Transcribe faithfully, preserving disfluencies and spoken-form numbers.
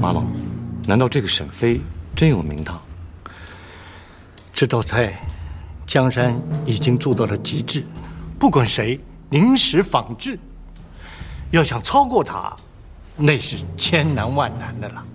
马老，难道这个沈飞真有名堂？ 这道菜，江山已经做到了极致，不管谁临时仿制，要想超过他，那是千难万难的了。